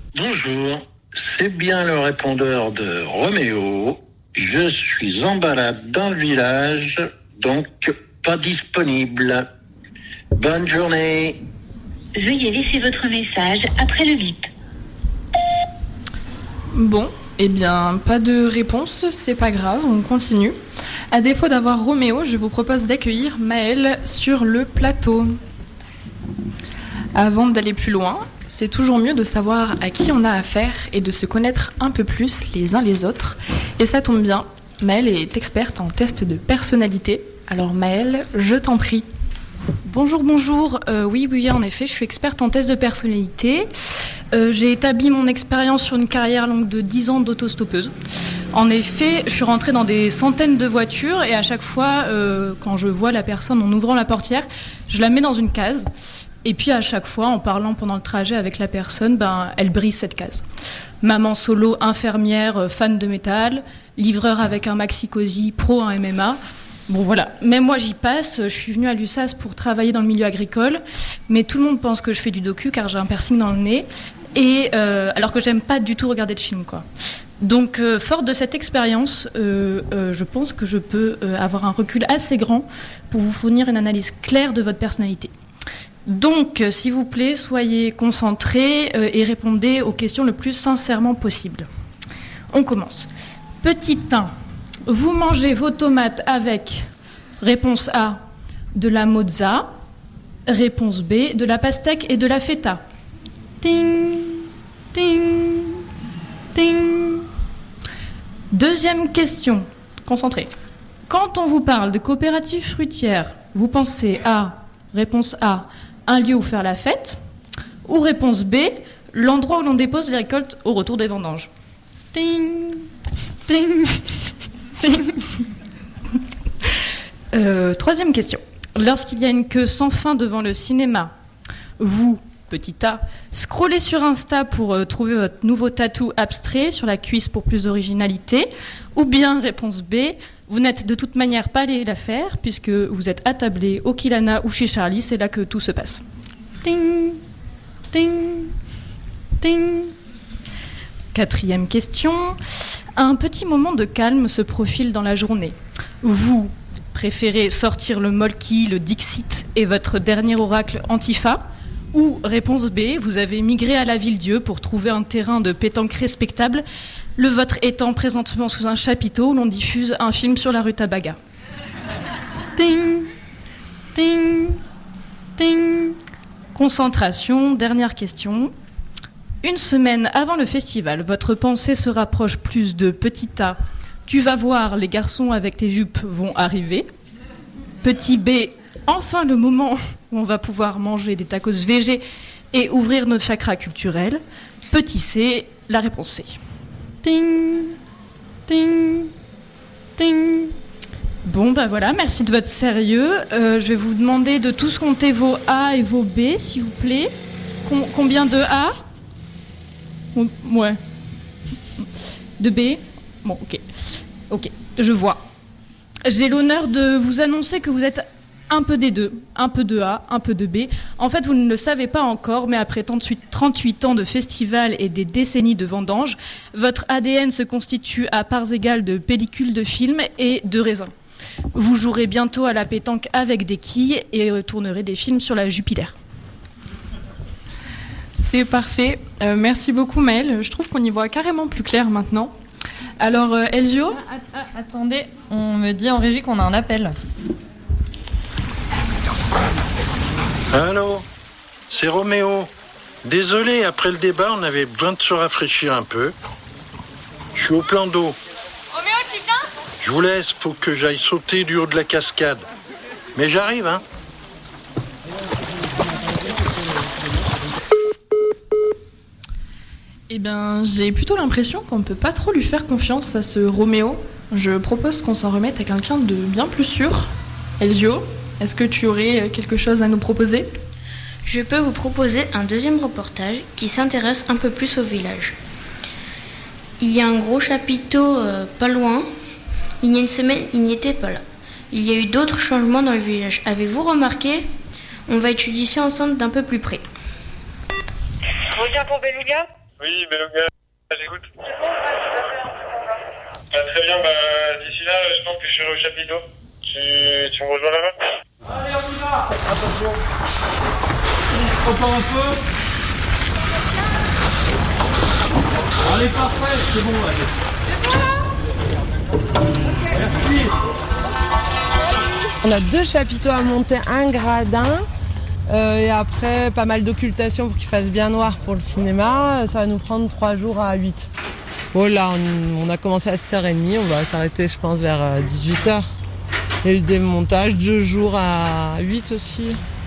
Bonjour, c'est bien le répondeur de Roméo. Je suis en balade dans le village, donc pas disponible. Bonne journée. Veuillez laisser votre message après le bip. Bon, eh bien, pas de réponse, c'est pas grave, on continue. À défaut d'avoir Roméo, je vous propose d'accueillir Maëlle sur le plateau. Avant d'aller plus loin, c'est toujours mieux de savoir à qui on a affaire et de se connaître un peu plus les uns les autres. Et ça tombe bien, Maëlle est experte en test de personnalité. Alors Maëlle, je t'en prie. Bonjour. Oui, en effet, je suis experte en test de personnalité. J'ai établi mon expérience sur une carrière longue de 10 ans d'autostoppeuse. En effet, je suis rentrée dans des centaines de voitures et à chaque fois, quand je vois la personne en ouvrant la portière, je la mets dans une case. Et puis à chaque fois, en parlant pendant le trajet avec la personne, elle brise cette case. Maman solo, infirmière, fan de métal, livreur avec un maxi-cosy, pro en MMA. Bon voilà, même moi j'y passe, je suis venue à l'USSAS pour travailler dans le milieu agricole, mais tout le monde pense que je fais du docu car j'ai un piercing dans le nez, et alors que j'aime pas du tout regarder de films, quoi. Donc forte de cette expérience, je pense que je peux avoir un recul assez grand pour vous fournir une analyse claire de votre personnalité. Donc, s'il vous plaît, soyez concentrés et répondez aux questions le plus sincèrement possible. On commence. Petit 1. Vous mangez vos tomates avec, réponse A, de la mozza, réponse B, de la pastèque et de la feta. Ting, ting, ting. Deuxième question. Concentrez. Quand on vous parle de coopérative fruitière, vous pensez à, réponse A, un lieu où faire la fête, ou réponse B, l'endroit où l'on dépose les récoltes au retour des vendanges. Ting, ting, ting. Troisième question. Lorsqu'il y a une queue sans fin devant le cinéma, vous, petit A, scrollez sur Insta pour trouver votre nouveau tatou abstrait sur la cuisse pour plus d'originalité, ou bien, réponse B, vous n'êtes de toute manière pas allé la faire puisque vous êtes attablé au Kilana ou chez Charlie, c'est là que tout se passe. Ting, ting, ting. Quatrième question. Un petit moment de calme se profile dans la journée. Vous préférez sortir le Molki, le Dixit et votre dernier oracle Antifa, ou, réponse B, vous avez migré à la Ville-Dieu pour trouver un terrain de pétanque respectable, le vôtre étant présentement sous un chapiteau où l'on diffuse un film sur la rue Tabaga. Ting, ting, ting. Concentration, dernière question. Une semaine avant le festival, votre pensée se rapproche plus de petit A. Tu vas voir, les garçons avec les jupes vont arriver. Petit B, enfin le moment où on va pouvoir manger des tacos végés et ouvrir notre chakra culturel. Petit C, la réponse C. Ting, ting, ting. Bon, voilà, merci de votre sérieux. Je vais vous demander de tous compter vos A et vos B, s'il vous plaît. Combien de A ? Ouais. De B ? Bon, ok, je vois. J'ai l'honneur de vous annoncer que vous êtes un peu des deux, un peu de A, un peu de B. En fait, vous ne le savez pas encore, mais après 38 ans de festival et des décennies de vendanges, votre ADN se constitue à parts égales de pellicules de films et de raisins. Vous jouerez bientôt à la pétanque avec des quilles et tournerez des films sur la Jupiler. C'est parfait. Merci beaucoup Maëlle. Je trouve qu'on y voit carrément plus clair maintenant. Alors Elzio ? Attendez, on me dit en régie qu'on a un appel. Allô, c'est Roméo. Désolé, après le débat, on avait besoin de se rafraîchir un peu. Je suis au plan d'eau. Roméo, tu viens ? Je vous laisse, faut que j'aille sauter du haut de la cascade. Mais j'arrive, hein. Eh bien, j'ai plutôt l'impression qu'on ne peut pas trop lui faire confiance à ce Roméo. Je propose qu'on s'en remette à quelqu'un de bien plus sûr. Elzio, est-ce que tu aurais quelque chose à nous proposer ? Je peux vous proposer un deuxième reportage qui s'intéresse un peu plus au village. Il y a un gros chapiteau pas loin. Il y a une semaine, il n'était pas là. Il y a eu d'autres changements dans le village. Avez-vous remarqué ? On va étudier ça ensemble d'un peu plus près. Revient pour Beluga ? Oui, Beluga, j'écoute. Très bien, d'ici là, je pense que je serai au chapiteau. Tu me rejoins là-bas? Allez, on y va. Attention. Encore un peu. Allez, parfait, c'est bon, allez. Merci. On a 2 chapiteaux à monter, un gradin. Et après, pas mal d'occultation pour qu'il fasse bien noir pour le cinéma. Ça va nous prendre 3 jours à 8. Bon, là, on a commencé à 7h30. On va s'arrêter, je pense, vers 18h. Il y a eu des montages, 2 jours à 8 aussi.